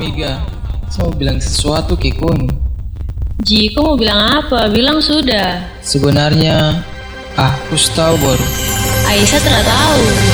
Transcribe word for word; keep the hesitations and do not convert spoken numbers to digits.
Mega, saya mau bilang sesuatu ke Koni. Ji, kau mau bilang apa? Bilang sudah. Sebenarnya, aku tahu baru. Aisyah tidak tahu.